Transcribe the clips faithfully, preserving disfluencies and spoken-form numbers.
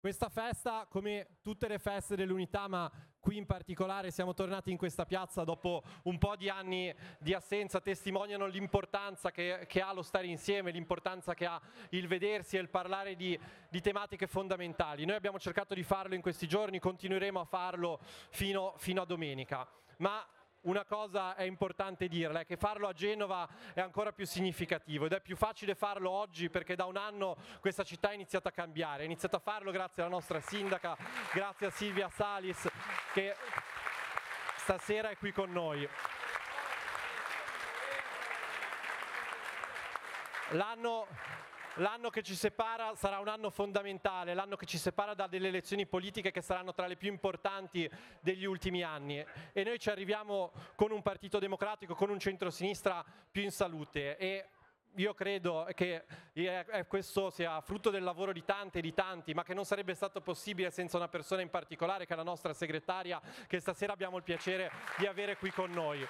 Questa festa, come tutte le feste dell'Unità, ma qui in particolare siamo tornati in questa piazza dopo un po' di anni di assenza, testimoniano l'importanza che, che ha lo stare insieme, l'importanza che ha il vedersi e il parlare di, di tematiche fondamentali. Noi abbiamo cercato di farlo in questi giorni, continueremo a farlo fino, fino a domenica. Ma una cosa è importante dirla, è che farlo a Genova è ancora più significativo ed è più facile farlo oggi perché da un anno questa città ha iniziato a cambiare, ha iniziato a farlo grazie alla nostra sindaca, grazie a Silvia Salis che stasera è qui con noi. L'anno... L'anno che ci separa sarà un anno fondamentale, l'anno che ci separa da delle elezioni politiche che saranno tra le più importanti degli ultimi anni e noi ci arriviamo con un partito democratico, con un centrosinistra più in salute e io credo che questo sia frutto del lavoro di tante e di tanti, ma che non sarebbe stato possibile senza una persona in particolare che è la nostra segretaria, che stasera abbiamo il piacere di avere qui con noi.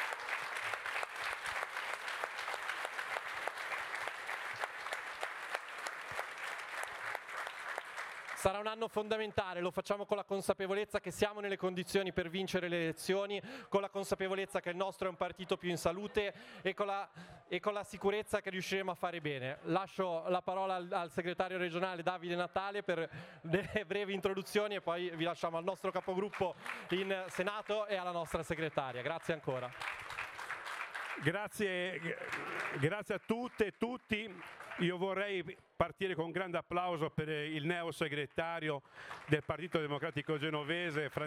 Sarà un anno fondamentale, lo facciamo con la consapevolezza che siamo nelle condizioni per vincere le elezioni, con la consapevolezza che il nostro è un partito più in salute e con la, e con la sicurezza che riusciremo a fare bene. Lascio la parola al, al segretario regionale Davide Natale per delle brevi introduzioni e poi vi lasciamo al nostro capogruppo in Senato e alla nostra segretaria. Grazie ancora. Grazie, grazie a tutte e tutti. Io vorrei partire con un grande applauso per il neo segretario del Partito Democratico Genovese,